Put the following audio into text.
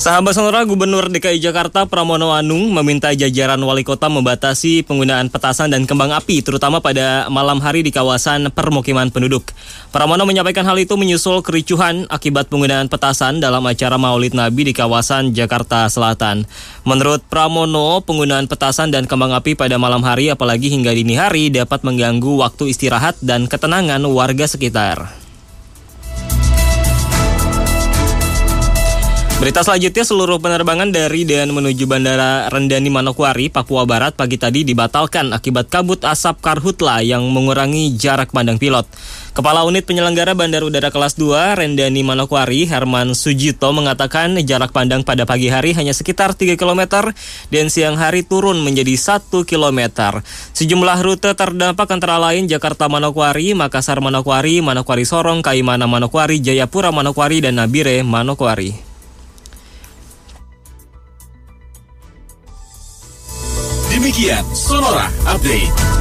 Sahabat Sonora, Gubernur DKI Jakarta Pramono Anung meminta jajaran wali kota membatasi penggunaan petasan dan kembang api, terutama pada malam hari di kawasan permukiman penduduk. Pramono menyampaikan hal itu menyusul kericuhan akibat penggunaan petasan dalam acara Maulid Nabi di kawasan Jakarta Selatan. Menurut Pramono, penggunaan petasan dan kembang api pada malam hari, apalagi hingga dini hari, dapat mengganggu waktu istirahat dan ketenangan warga sekitar. Berita selanjutnya, seluruh penerbangan dari dan menuju Bandara Rendani Manokwari, Papua Barat pagi tadi dibatalkan akibat kabut asap karhutla yang mengurangi jarak pandang pilot. Kepala Unit Penyelenggara Bandar Udara Kelas 2 Rendani Manokwari, Herman Sujito, mengatakan jarak pandang pada pagi hari hanya sekitar 3 km dan siang hari turun menjadi 1 km. Sejumlah rute terdampak antara lain Jakarta Manokwari, Makassar Manokwari, Manokwari Sorong, Kaimana Manokwari, Jayapura Manokwari, dan Nabire Manokwari. Demikian Sonora Update.